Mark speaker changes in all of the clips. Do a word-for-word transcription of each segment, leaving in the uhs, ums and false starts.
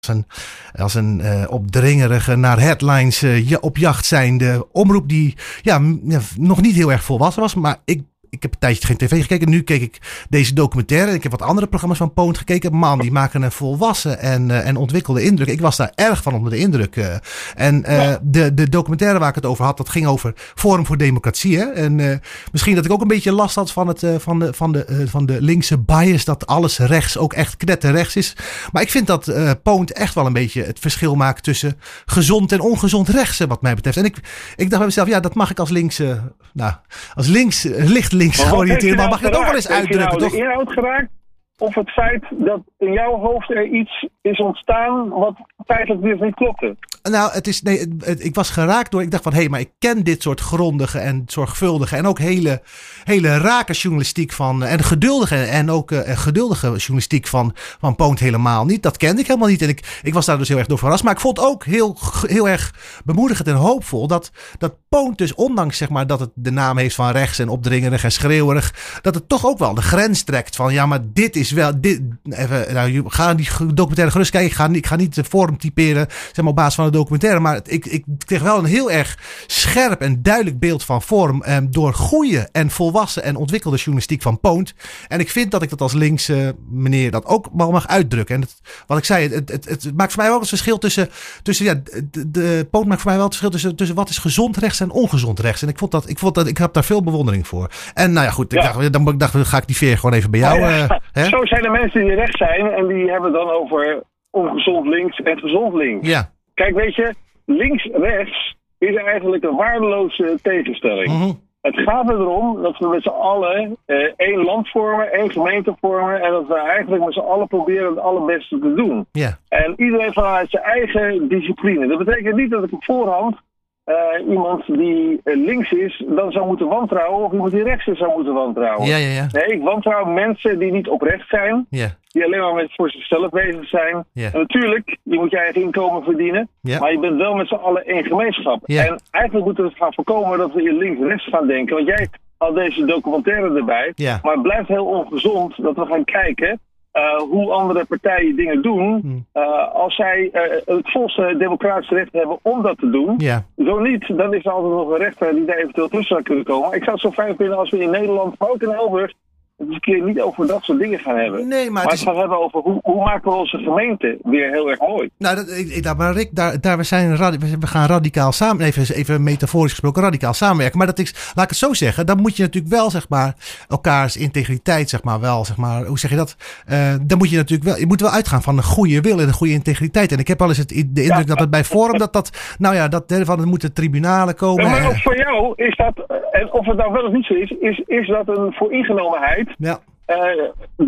Speaker 1: Als een, als een uh, opdringerige, naar headlines uh, op jacht zijnde omroep die ja, m- nog niet heel erg volwassen was. Maar ik, ik heb een tijdje geen tv gekeken. Nu keek ik deze documentaire. Ik heb wat andere programma's van Poont gekeken. Man, die maken een volwassen en, uh, en ontwikkelde indruk. Ik was daar erg van onder de indruk. Uh. En uh, ja. de, de documentaire waar ik het over had, dat ging over Forum voor Democratie. Hè? En uh, misschien dat ik ook een beetje last had van, het, uh, van, de, van, de, uh, van de linkse bias. Dat alles rechts ook echt knetterrechts is. Maar ik vind dat uh, Poont echt wel een beetje het verschil maakt tussen gezond en ongezond rechts, wat mij betreft. En ik, ik dacht bij mezelf, ja, dat mag ik als links, uh, nou, als links, uh, licht links georiënteerd, maar mag je het ook wel eens uitdrukken,
Speaker 2: nou
Speaker 1: toch?
Speaker 2: De inhoud geraakt? Of het feit dat in jouw hoofd er iets is ontstaan wat feitelijk dus niet klopte?
Speaker 1: Nou, het is, nee, het, het, ik was geraakt door, ik dacht van, hé, hey, maar ik ken dit soort grondige en zorgvuldige en ook hele, hele rake journalistiek van, en geduldige en ook uh, geduldige journalistiek van, van Poont helemaal niet. Dat kende ik helemaal niet en ik, ik was daar dus heel erg door verrast. Maar ik vond ook heel, heel erg bemoedigend en hoopvol dat, dat Poont dus, ondanks zeg maar dat het de naam heeft van rechts en opdringerig en schreeuwerig, dat het toch ook wel de grens trekt van, ja, maar dit is wel, dit, even, nou, ga die documentaire gerust kijken, ik ga, ik ga niet de vorm typeren, zeg maar op basis van de documentaire, maar ik, ik kreeg wel een heel erg scherp en duidelijk beeld van vorm eh, door goede en volwassen en ontwikkelde journalistiek van Poont. En ik vind dat ik dat als linkse meneer dat ook wel mag uitdrukken. En het, wat ik zei, het, het, het, het maakt voor mij wel het verschil tussen, tussen ja, de, de Poont maakt voor mij wel het verschil tussen, tussen wat is gezond rechts en ongezond rechts. En ik vond dat, ik vond dat, ik heb daar veel bewondering voor. En nou ja, goed, ik ja. dacht, dan dacht, ga ik die veer gewoon even bij jou.
Speaker 2: Nou ja,
Speaker 1: uh, hè?
Speaker 2: Zo zijn er mensen die rechts zijn en die hebben dan over ongezond links en gezond links.
Speaker 1: Ja.
Speaker 2: Kijk, weet je, links-rechts is eigenlijk een waardeloze tegenstelling. Mm-hmm. Het gaat erom dat we met z'n allen eh, één land vormen, één gemeente vormen en dat we eigenlijk met z'n allen proberen het allerbeste te doen.
Speaker 1: Yeah.
Speaker 2: En iedereen vanuit zijn eigen discipline. Dat betekent niet dat ik op voorhand uh, iemand die uh, links is dan zou moeten wantrouwen of iemand die rechts is zou moeten wantrouwen.
Speaker 1: Ja, ja, ja.
Speaker 2: Nee, ik wantrouw mensen die niet oprecht zijn.
Speaker 1: Yeah.
Speaker 2: Die alleen maar met voor zichzelf bezig zijn.
Speaker 1: Yeah.
Speaker 2: En natuurlijk, je moet je eigen inkomen verdienen. Yeah. Maar je bent wel met z'n allen één gemeenschap. Yeah. En eigenlijk moeten we het gaan voorkomen dat we in links-rechts gaan denken. Want jij had deze documentaire erbij.
Speaker 1: Yeah.
Speaker 2: Maar het blijft heel ongezond dat we gaan kijken uh, hoe andere partijen dingen doen. Hmm. Uh, als zij uh, het volste democratische recht hebben om dat te doen.
Speaker 1: Yeah.
Speaker 2: Zo niet, dan is er altijd nog een rechter die daar eventueel tussen zou kunnen komen. Ik zou het zo fijn vinden als we in Nederland, maar ook in Elburg, het is een keer niet over dat soort dingen gaan hebben.
Speaker 1: Nee, maar,
Speaker 2: maar
Speaker 1: het
Speaker 2: is... gaan hebben over hoe, hoe maken we onze gemeente weer heel erg mooi.
Speaker 1: Nou, dat, ik, maar Rick, daar, daar we, zijn, we gaan radicaal samen, even, even metaforisch gesproken, radicaal samenwerken. Maar dat is, laat ik het zo zeggen, dan moet je natuurlijk wel, zeg maar, elkaars integriteit, zeg maar, wel, zeg maar, hoe zeg je dat? Uh, dan moet je natuurlijk wel, je moet wel uitgaan van een goede wil en een goede integriteit. En ik heb wel eens het, de indruk ja. dat het bij Forum, dat dat, nou ja, dat van er moeten tribunalen komen.
Speaker 2: Ja, maar ook voor jou is dat, en of het nou wel of niet zo is, is, is dat een vooringenomenheid.
Speaker 1: Ja.
Speaker 2: Uh,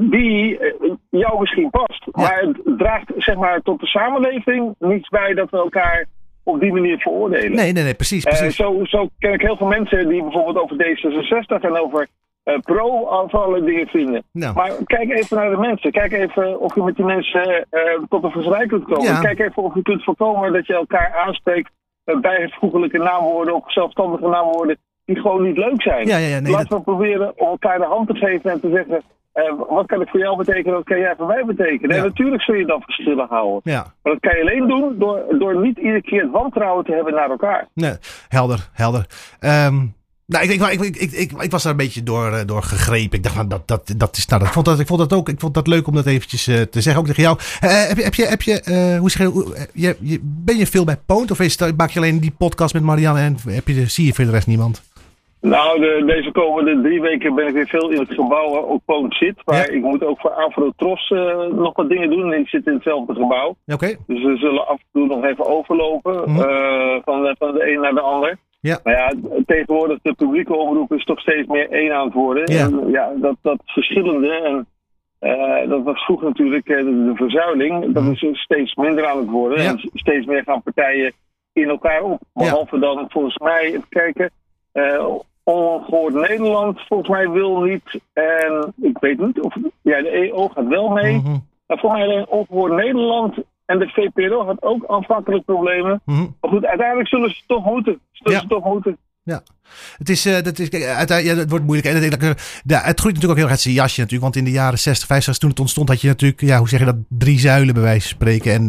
Speaker 2: die uh, jou misschien past. Ja. Maar het draagt zeg maar tot de samenleving niets bij dat we elkaar op die manier veroordelen.
Speaker 1: Nee, nee, nee, precies. precies.
Speaker 2: Uh, zo, zo ken ik heel veel mensen die bijvoorbeeld over D zesenzestig en over uh, pro-aanvallen dingen vinden. Nou. Maar kijk even naar de mensen. Kijk even of je met die mensen uh, tot een vergelijk kunt komen. Ja. Kijk even of je kunt voorkomen dat je elkaar aanspreekt uh, bij voegelijke naamwoorden of zelfstandige naamwoorden die gewoon niet leuk zijn.
Speaker 1: Ja, ja, ja, nee,
Speaker 2: Laten
Speaker 1: dat...
Speaker 2: we proberen om elkaar de hand te geven en te zeggen, uh, wat kan ik voor jou betekenen, wat kan jij voor mij betekenen. Ja. En natuurlijk zul je dan verschillen houden. Ja. Maar dat kan je alleen doen door, door niet iedere keer het wantrouwen te hebben naar elkaar.
Speaker 1: Nee, helder, helder. Um... Nou, ik, ik, ik, ik, ik, ik was daar een beetje door, door gegrepen. Ik dacht, nou, dat, dat, dat is, nou, ik vond dat, ik vond dat ook, ik vond dat leuk om dat eventjes uh, te zeggen, ook tegen jou. Uh, heb je, heb je, heb je, uh, hoe zeg je, je, je, ben je veel bij Poont of is het, maak je alleen die podcast met Marianne en heb je, zie je voor de rest niemand?
Speaker 2: Nou, de, deze komende drie weken ben ik weer veel in het gebouw waar ook Poont zit. Maar ja. ik moet ook voor Afro-Tros uh, nog wat dingen doen. En ik zit in hetzelfde gebouw.
Speaker 1: Okay.
Speaker 2: Dus we zullen af en toe nog even overlopen mm-hmm. uh, van, van de een naar de ander. Ja. Maar ja, tegenwoordig de publieke omroep is toch steeds meer één aan het worden. Ja, en, ja dat, dat verschillende, en uh, dat was vroeger natuurlijk uh, de, de verzuiling, dat is steeds minder aan het worden. Ja. En steeds meer gaan partijen in elkaar op. Behalve ja. dan volgens mij, even kijken, uh, Ongehoord Nederland volgens mij wil niet, en ik weet niet of, ja de E O gaat wel mee. Mm-hmm. Maar volgens mij Ongehoord Nederland en de V P R O had ook aanvankelijk problemen. Mm-hmm. Maar goed, uiteindelijk zullen ze toch moeten. Zullen ja. ze toch moeten.
Speaker 1: Ja. Het is, uh, dat is, het, ja, het wordt moeilijk. En het, ja, het groeit natuurlijk ook heel erg uit zijn jasje natuurlijk. Want in de jaren zestig, vijfenzestig toen het ontstond had je natuurlijk, ja, hoe zeg je dat, drie zuilen bij wijze van spreken. En